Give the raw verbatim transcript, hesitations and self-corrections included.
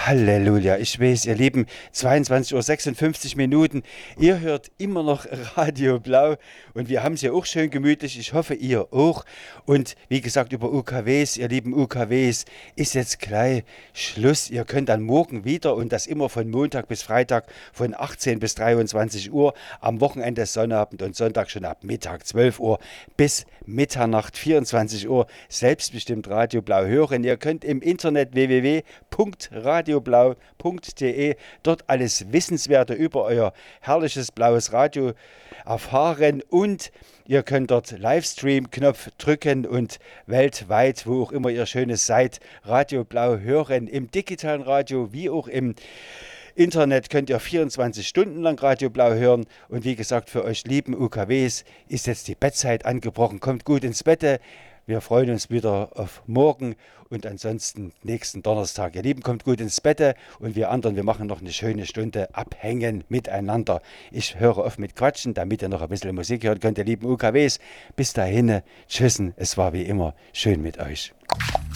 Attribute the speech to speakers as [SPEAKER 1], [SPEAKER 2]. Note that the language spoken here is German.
[SPEAKER 1] Halleluja, ich weiß, ihr Lieben, zweiundzwanzig Uhr sechsundfünfzig Minuten, ihr hört immer noch Radio Blau und wir haben es ja auch schön gemütlich, ich hoffe ihr auch. Und wie gesagt, über U K Ws, ihr lieben U K Ws, ist jetzt gleich Schluss. Ihr könnt dann morgen wieder und das immer von Montag bis Freitag von achtzehn bis dreiundzwanzig Uhr, am Wochenende Sonnabend und Sonntag schon ab Mittag zwölf Uhr bis Mitternacht vierundzwanzig Uhr selbstbestimmt Radio Blau hören. Ihr könnt im Internet w w w punkt radioblau punkt de dort alles Wissenswerte über euer herrliches blaues Radio erfahren und ihr könnt dort Livestream-Knopf drücken und weltweit, wo auch immer ihr Schönes seid, Radio Blau hören. Im digitalen Radio wie auch im Internet könnt ihr vierundzwanzig Stunden lang Radio Blau hören. Und wie gesagt, für euch lieben U K Ws ist jetzt die Bettzeit angebrochen. Kommt gut ins Bett. Wir freuen uns wieder auf morgen und ansonsten nächsten Donnerstag. Ihr Lieben, kommt gut ins Bett und wir anderen, wir machen noch eine schöne Stunde Abhängen miteinander. Ich höre auf mit Quatschen, damit ihr noch ein bisschen Musik hören könnt, ihr lieben U K Ws. Bis dahin, tschüssen, es war wie immer schön mit euch.